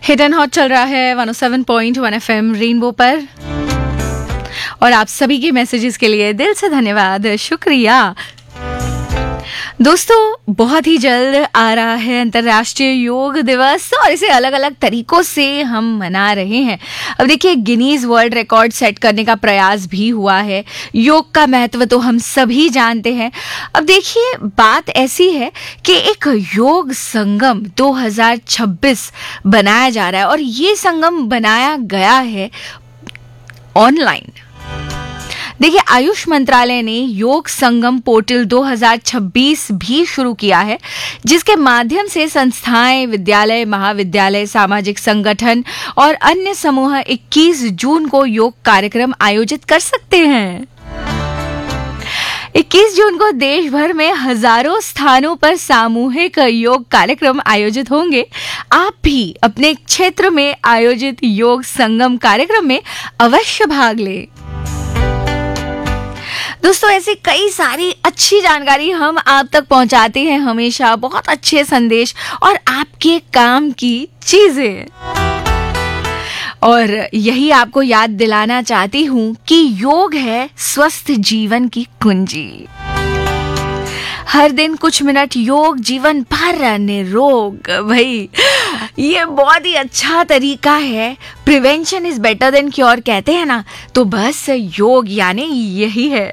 Hit and hot चल रहा है 107.1 एफएम रेनबो पर और आप सभी के मैसेजेस के लिए दिल से धन्यवाद, शुक्रिया। दोस्तों, बहुत ही जल्द आ रहा है अंतर्राष्ट्रीय योग दिवस और इसे अलग अलग तरीकों से हम मना रहे हैं। अब देखिए, गिनीज वर्ल्ड रिकॉर्ड सेट करने का प्रयास भी हुआ है। योग का महत्व तो हम सभी जानते हैं। अब देखिए, बात ऐसी है कि एक योग संगम 2026 बनाया जा रहा है और ये संगम बनाया गया है ऑनलाइन। देखिए, आयुष मंत्रालय ने योग संगम पोर्टल 2026 भी शुरू किया है, जिसके माध्यम से संस्थाएं, विद्यालय, महाविद्यालय, सामाजिक संगठन और अन्य समूह 21 जून को योग कार्यक्रम आयोजित कर सकते हैं। 21 जून को देश भर में हजारों स्थानों पर सामूहिक योग कार्यक्रम आयोजित होंगे। आप भी अपने क्षेत्र में आयोजित योग संगम कार्यक्रम में अवश्य भाग लें। दोस्तों, ऐसी कई सारी अच्छी जानकारी हम आप तक पहुंचाते हैं हमेशा, बहुत अच्छे संदेश और आपके काम की चीजें। और यही आपको याद दिलाना चाहती हूं कि योग है स्वस्थ जीवन की कुंजी। हर दिन कुछ मिनट योग, जीवन भर निरोग। भाई, ये बहुत ही अच्छा तरीका है। Prevention is better than cure कहते हैं ना, तो बस योग यानी यही है।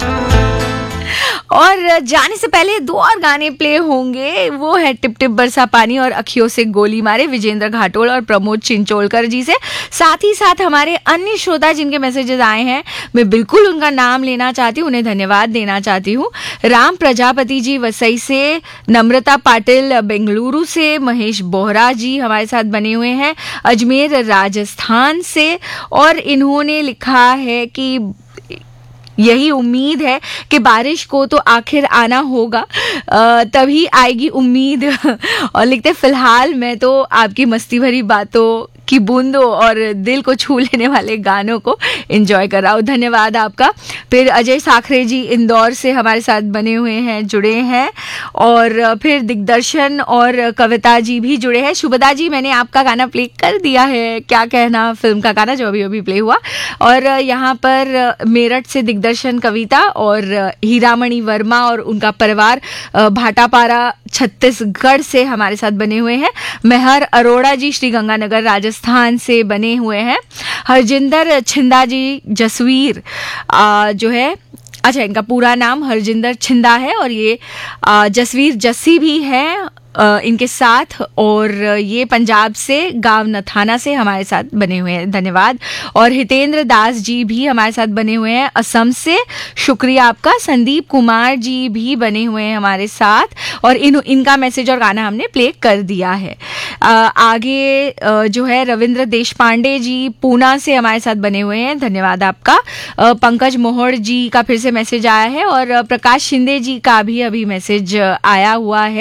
और जाने से पहले 2 और गाने प्ले होंगे। वो है टिप टिप बरसा पानी और अखियों से गोली मारे, विजेंद्र घाटोल और प्रमोद चिंचोलकर जी से। साथ ही साथ हमारे अन्य श्रोता जिनके मैसेजेस आए हैं, मैं बिल्कुल उनका नाम लेना चाहती हूँ, उन्हें धन्यवाद देना चाहती हूँ। राम प्रजापति जी वसई से, नम्रता पाटिल बेंगलुरु से, महेश बोहरा जी हमारे साथ बने हुए हैं अजमेर राजस्थान से, और इन्होंने लिखा है कि यही उम्मीद है कि बारिश को तो आखिर आना होगा, तभी आएगी उम्मीद। और लिखते, फिलहाल मैं तो आपकी मस्ती भरी बातों की बूंदों और दिल को छू लेने वाले गानों को एंजॉय कर रहा हूँ। धन्यवाद आपका। फिर अजय साखरे जी इंदौर से हमारे साथ बने हुए हैं, जुड़े हैं। और फिर दिग्दर्शन और कविता जी भी जुड़े हैं। शुभदा जी, मैंने आपका गाना प्ले कर दिया है, क्या कहना, फिल्म का गाना जो अभी प्ले हुआ। और यहाँ पर मेरठ से दिग्दर्शन, कविता और हीरामणि वर्मा और उनका परिवार भाटापारा छत्तीसगढ़ से हमारे साथ बने हुए हैं। मेहर अरोड़ा जी श्रीगंगानगर राजस्थान से बने हुए हैं। हरजिंदर छिंदा जी जसवीर जो है, अच्छा, इनका पूरा नाम हरजिंदर छिंदा है और ये जसवीर जस्सी भी है इनके साथ, और ये पंजाब से गांव नथाना से हमारे साथ बने हुए हैं। धन्यवाद। और हितेंद्र दास जी भी हमारे साथ बने हुए हैं असम से, शुक्रिया आपका। संदीप कुमार जी भी बने हुए हैं हमारे साथ और इनका मैसेज और गाना हमने प्ले कर दिया है। आगे जो है रविंद्र देशपांडे जी पूना से हमारे साथ बने हुए हैं, धन्यवाद आपका। पंकज मोहड़ जी का फिर से मैसेज आया है और प्रकाश शिंदे जी का भी अभी मैसेज आया हुआ है।